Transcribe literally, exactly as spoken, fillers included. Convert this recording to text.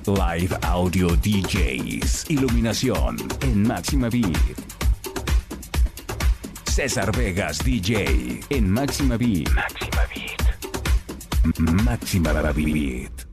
Live Audio D Js. Iluminación en Máxima Beat. César Vegas D J en Máxima Beat. Máxima Beat. Máxima Beat.